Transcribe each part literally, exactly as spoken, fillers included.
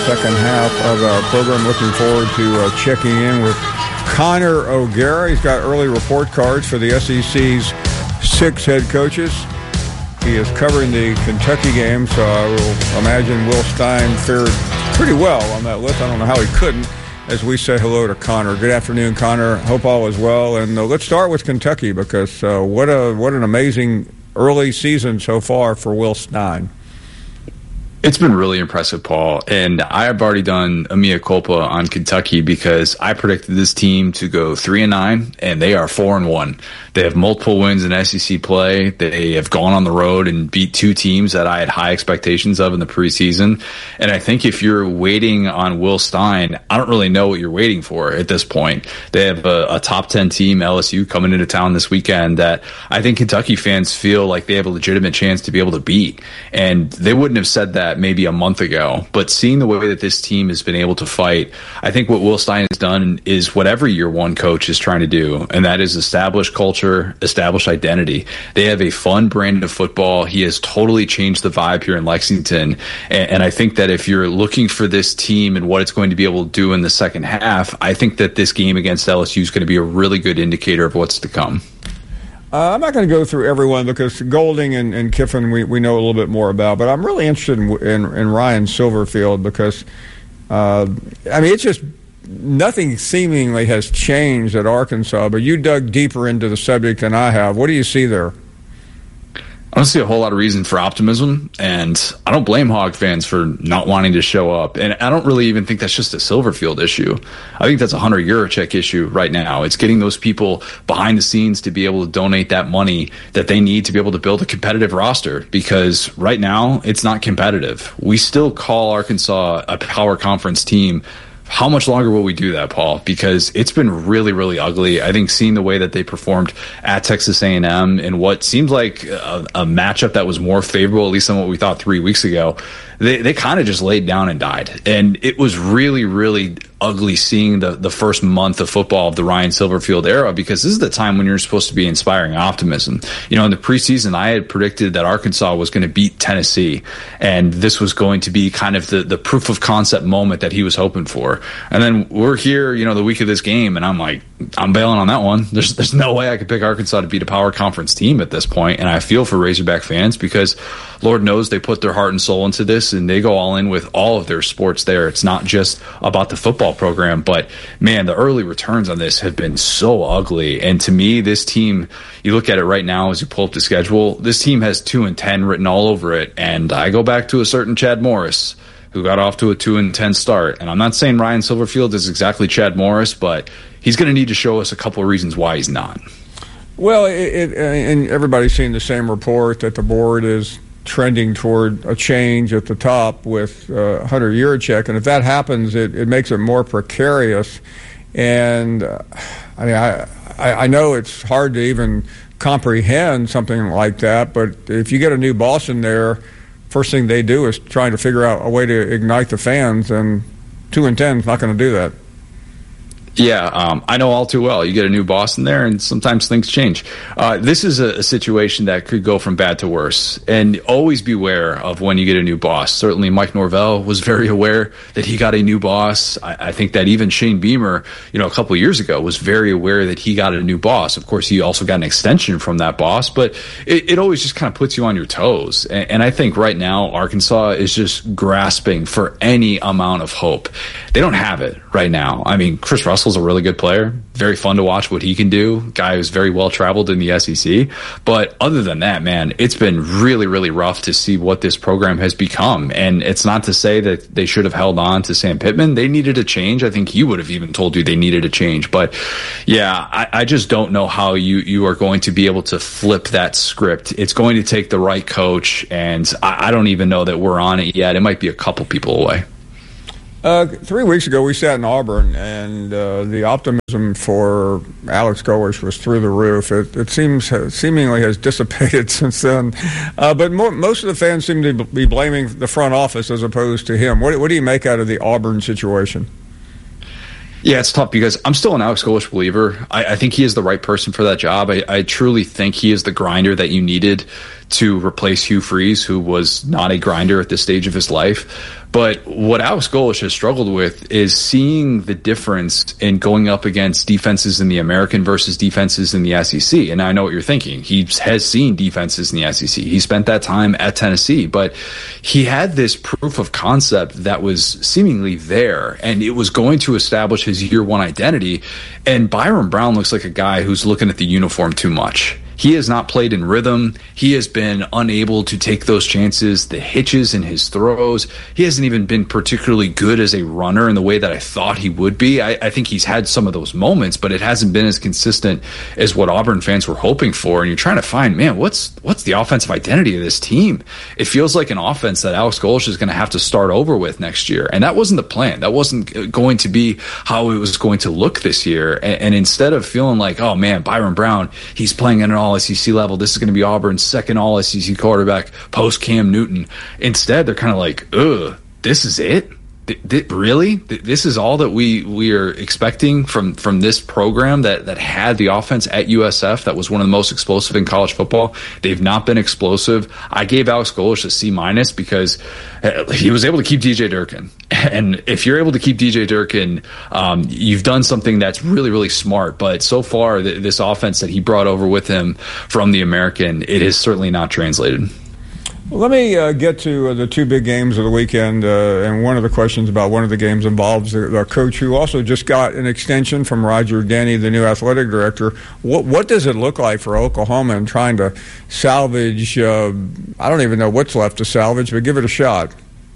second half of our program. Looking forward to uh, checking in with Connor O'Gara. He's got early report cards for the S E C's six head coaches. He is covering the Kentucky game, so I will imagine Will Stein fared pretty well on that list. I don't know how he couldn't, as we say hello to Connor. Good afternoon, Connor. Hope all is well. And uh, let's start with Kentucky, because uh, what a what an amazing early season so far for Will Stein. It's been really impressive, Paul, and I have already done a mea culpa on Kentucky because I predicted this team to go three and nine, and they are four and one. They have multiple wins in S E C play. They have gone on the road and beat two teams that I had high expectations of in the preseason. And I think if you're waiting on Will Stein, I don't really know what you're waiting for at this point. They have a, a top ten team, L S U, coming into town this weekend that I think Kentucky fans feel like they have a legitimate chance to be able to beat. And they wouldn't have said that maybe a month ago. But seeing the way that this team has been able to fight, I think what Will Stein has done is what every year one coach is trying to do, and that is establish culture, establish identity. They have a fun brand of football. He has totally changed the vibe here in Lexington. And, and I think that if you're looking for this team and what it's going to be able to do in the second half, I think that this game against L S U is going to be a really good indicator of what's to come. Uh, I'm not going to go through everyone because Golding and, and Kiffin we, we know a little bit more about, but I'm really interested in, in, in Ryan Silverfield because, uh, I mean, it's just nothing seemingly has changed at Arkansas, but you dug deeper into the subject than I have. What do you see there? I don't see a whole lot of reason for optimism, and I don't blame Hog fans for not wanting to show up. And I don't really even think that's just a Silverfield issue. I think that's a Hunter Yurachek issue right now. It's getting those people behind the scenes to be able to donate that money that they need to be able to build a competitive roster, because right now it's not competitive. We still call Arkansas a power conference team. How much longer will we do that, Paul? Because it's been really, really ugly. I think seeing the way that they performed at Texas A and M in what seemed like a, a matchup that was more favorable, at least than what we thought three weeks ago, they, they kind of just laid down and died. And it was really, really ugly seeing the, the first month of football of the Ryan Silverfield era, because this is the time when you're supposed to be inspiring optimism. You know, in the preseason, I had predicted that Arkansas was going to beat Tennessee, and this was going to be kind of the, the proof of concept moment that he was hoping for. And then we're here, you know, the week of this game, and I'm like, I'm bailing on that one. There's there's no way I could pick Arkansas to beat a power conference team at this point. And I feel for Razorback fans because Lord knows they put their heart and soul into this, and they go all in with all of their sports there. It's not just about the football program, but man, the early returns on this have been so ugly. And to me, this team, you look at it right now as you pull up the schedule, this team has two and ten written all over it. And I go back to a certain Chad Morris, who got off to a two and ten start. And I'm not saying Ryan Silverfield is exactly Chad Morris, but he's going to need to show us a couple of reasons why he's not. Well, it, it, and everybody's seen the same report that the board is trending toward a change at the top with uh, Hunter Yurachek, and if that happens, it, it makes it more precarious. And uh, I mean, I, I I know it's hard to even comprehend something like that, but if you get a new boss in there, first thing they do is trying to figure out a way to ignite the fans, and two and ten is not going to do that. Yeah, um, I know all too well. You get a new boss in there, and sometimes things change. Uh, this is a, a situation that could go from bad to worse, and always beware of when you get a new boss. Certainly, Mike Norvell was very aware that he got a new boss. I, I think that even Shane Beamer, you know, a couple of years ago, was very aware that he got a new boss. Of course, he also got an extension from that boss, but it, it always just kind of puts you on your toes. And, and I think right now, Arkansas is just grasping for any amount of hope. They don't have it right now. I mean, Chris Russell is a really good player, very fun to watch what he can do, guy who's very well traveled in the S E C, but other than that, man, it's been really, really rough to see what this program has become. And it's not to say that they should have held on to Sam Pittman. They needed a change. I think he would have even told you they needed a change, but yeah, I, I just don't know how you you are going to be able to flip that script. It's going to take the right coach, and I, I don't even know that we're on it yet. It might be a couple people away. Uh, three weeks ago, we sat in Auburn, and uh, the optimism for Alex Golesh was through the roof. It, it seems seemingly has dissipated since then. Uh, but mo- most of the fans seem to be blaming the front office as opposed to him. What, what do you make out of the Auburn situation? Yeah, it's tough because I'm still an Alex Golesh believer. I, I think he is the right person for that job. I, I truly think he is the grinder that you needed to replace Hugh Freeze, who was not a grinder at this stage of his life. But what Alex Golesh has struggled with is seeing the difference in going up against defenses in the American versus defenses in the S E C. And I know what you're thinking. He has seen defenses in the S E C. He spent that time at Tennessee, but he had this proof of concept that was seemingly there, and it was going to establish his year one identity. And Byron Brown looks like a guy who's looking at the uniform too much. He has not played in rhythm. He has been unable to take those chances, the hitches in his throws. He hasn't even been particularly good as a runner in the way that I thought he would be. I, I think he's had some of those moments, but it hasn't been as consistent as what Auburn fans were hoping for. And you're trying to find, man, what's what's the offensive identity of this team? It feels like an offense that Alex Golesh is going to have to start over with next year. And that wasn't the plan. That wasn't going to be how it was going to look this year. And, and instead of feeling like, oh, man, Byron Brown, he's playing at an all S E C level. This is going to be Auburn's second all S E C quarterback post Cam Newton. Instead, they're kind of like, ugh, this is it? Th- th- really? Th- this is all that we, we are expecting from, from this program that, that had the offense at U S F that was one of the most explosive in college football. They've not been explosive. I gave Alex Golesh a C minus because he was able to keep D J Durkin. And if you're able to keep D J Durkin, um, you've done something that's really, really smart. But so far, th- this offense that he brought over with him from the American, it has certainly not translated. Well, let me uh, get to uh, the two big games of the weekend, uh, and one of the questions about one of the games involves the, the coach who also just got an extension from Roger Denny, the new athletic director. What what does it look like for Oklahoma in trying to salvage, uh, I don't even know what's left to salvage, but give it a shot?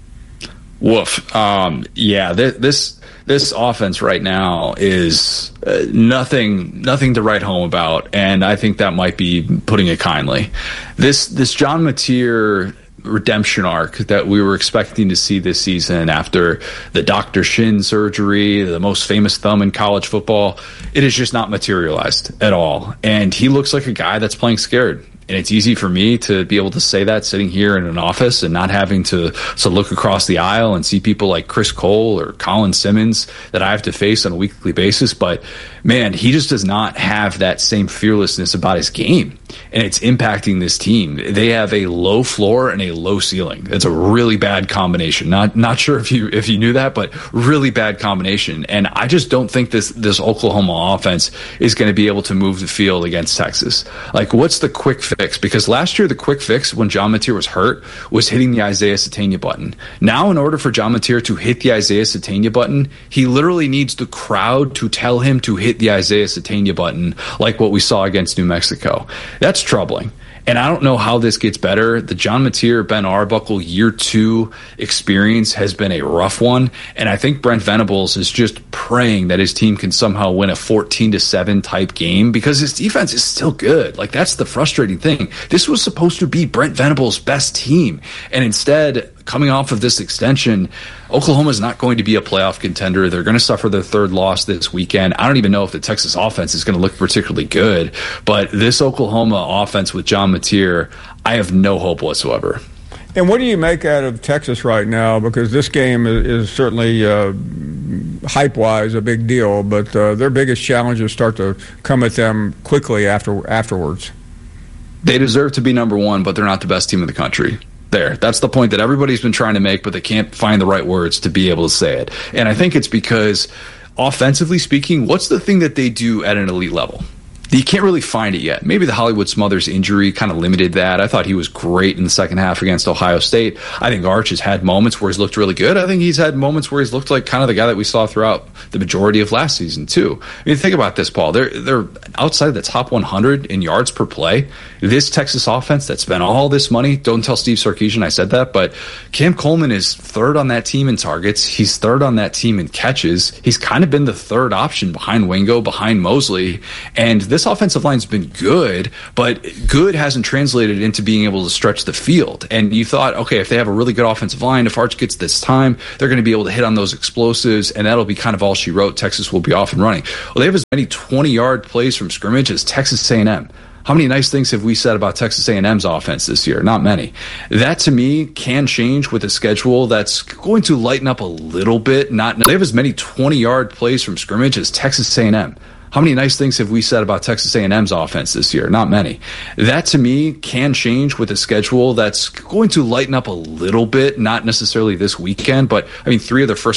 Woof. Um, yeah, th- this this offense right now is uh, nothing nothing to write home about, and I think that might be putting it kindly. This this John Mateer redemption arc that we were expecting to see this season after the Doctor Shin surgery, the most famous thumb in college football, it has just not materialized at all. And he looks like a guy that's playing scared. And it's easy for me to be able to say that sitting here in an office and not having to, to look across the aisle and see people like Chris Cole or Colin Simmons that I have to face on a weekly basis. But, man, he just does not have that same fearlessness about his game. And it's impacting this team. They have a low floor and a low ceiling. It's a really bad combination. Not not sure if you if you knew that, but really bad combination. And I just don't think this this Oklahoma offense is going to be able to move the field against Texas. Like, what's the quick fix? Because last year the quick fix when John Mateer was hurt was hitting the Isaiah Sategna button. Now, in order for John Mateer to hit the Isaiah Sategna button, he literally needs the crowd to tell him to hit the Isaiah Sategna button, like what we saw against New Mexico. That's troubling. And I don't know how this gets better. The John Mateer, Ben Arbuckle year two experience has been a rough one. And I think Brent Venables is just praying that his team can somehow win a fourteen to seven type game because his defense is still good. Like, that's the frustrating thing. This was supposed to be Brent Venables' best team. And instead, coming off of this extension, Oklahoma is not going to be a playoff contender. They're going to suffer their third loss this weekend. I don't even know if the Texas offense is going to look particularly good. But this Oklahoma offense with John Mateer, I have no hope whatsoever. And what do you make out of Texas right now? Because this game is, is certainly uh, hype-wise a big deal, but uh, their biggest challenges start to come at them quickly after afterwards. They deserve to be number one, but they're not the best team in the country. There. That's the point that everybody's been trying to make, but they can't find the right words to be able to say it. And I think it's because, offensively speaking, what's the thing that they do at an elite level? You can't really find it yet. Maybe the Hollywood Smothers injury kind of limited that. I thought he was great in the second half against Ohio State. I think Arch has had moments where he's looked really good. I think he's had moments where he's looked like kind of the guy that we saw throughout the majority of last season, too. I mean, think about this, Paul. They're, they're outside the top one hundred in yards per play. This Texas offense that spent all this money, don't tell Steve Sarkisian I said that, but Cam Coleman is third on that team in targets. He's third on that team in catches. He's kind of been the third option behind Wingo, behind Mosley. And this offensive line's been good, but good hasn't translated into being able to stretch the field. And you thought, okay, if they have a really good offensive line, if Arch gets this time, they're going to be able to hit on those explosives, and that'll be kind of all she wrote. Texas will be off and running. Well, they have as many twenty-yard plays from scrimmage as Texas A and M. How many nice things have we said about Texas A and M's offense this year? Not many. That, to me, can change with a schedule that's going to lighten up a little bit. Not They have as many twenty-yard plays from scrimmage as Texas A and M. How many nice things have we said about Texas A and M's offense this year? Not many. That, to me, can change with a schedule that's going to lighten up a little bit, not necessarily this weekend, but, I mean, three of their first